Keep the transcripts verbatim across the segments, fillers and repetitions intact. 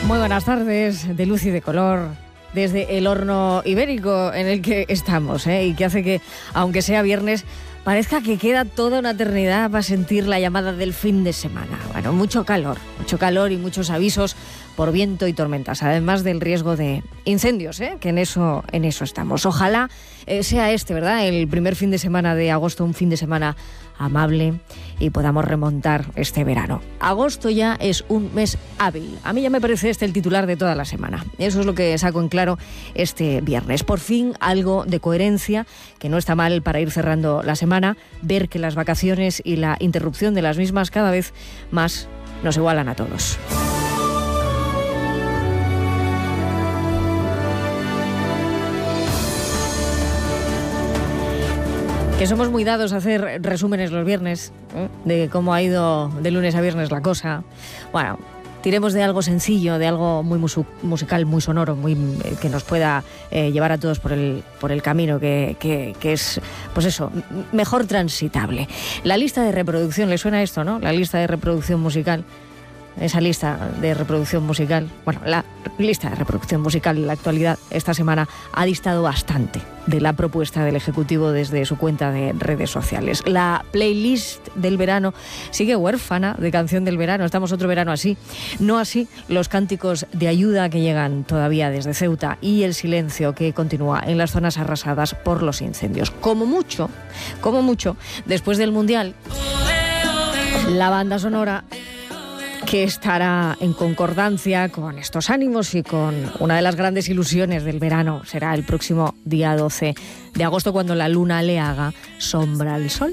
Muy buenas tardes, de luz y de color, desde el horno ibérico en el que estamos, ¿eh? Y que hace que, aunque sea viernes, parezca que queda toda una eternidad para sentir la llamada del fin de semana. Bueno, mucho calor, mucho calor y muchos avisos por viento y tormentas, además del riesgo de incendios, ¿eh? Que en eso, en eso estamos. Ojalá eh, sea este, ¿verdad?, el primer fin de semana de agosto, un fin de semana amable y podamos remontar este verano. Agosto ya es un mes hábil. A mí ya me parece este el titular de toda la semana. Eso es lo que saco en claro este viernes. Por fin algo de coherencia, que no está mal para ir cerrando la semana, ver que las vacaciones y la interrupción de las mismas cada vez más nos igualan a todos. Que somos muy dados a hacer resúmenes los viernes, ¿eh?, de cómo ha ido de lunes a viernes la cosa. Bueno, tiremos de algo sencillo, de algo muy musu- musical, muy sonoro, muy eh, que nos pueda eh, llevar a todos por el, por el camino que, que, que es, pues eso, m- mejor transitable. La lista de reproducción, ¿le suena esto, no? La lista de reproducción musical. Esa lista de reproducción musical, bueno, la lista de reproducción musical en la actualidad esta semana ha distado bastante de la propuesta del Ejecutivo desde su cuenta de redes sociales. La playlist del verano sigue huérfana de canción del verano, estamos otro verano así. No así los cánticos de ayuda que llegan todavía desde Ceuta y el silencio que continúa en las zonas arrasadas por los incendios. Como mucho, como mucho, después del Mundial, la banda sonora que estará en concordancia con estos ánimos y con una de las grandes ilusiones del verano. Será el próximo día doce de agosto, cuando la luna le haga sombra al sol.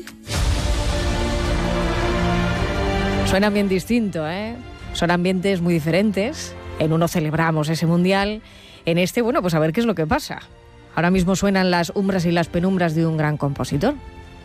Suena bien distinto, ¿eh? Son ambientes muy diferentes. En uno celebramos ese mundial. En este, bueno, pues a ver qué es lo que pasa. Ahora mismo suenan las umbras y las penumbras de un gran compositor.